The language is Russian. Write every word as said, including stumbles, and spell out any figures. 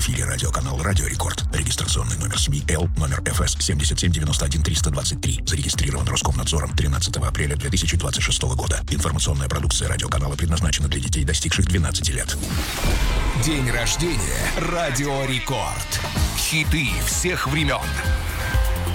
эфире радиоканал «Радио Рекорд». Регистрационный номер СМИ Л, номер эф эс семь семь девять один три два три. Зарегистрирован Роскомнадзором тринадцатого апреля две тысячи двадцать шестого года. Информационная продукция радиоканала предназначена для детей, достигших двенадцати лет. День рождения «Радио Рекорд». Хиты всех времен.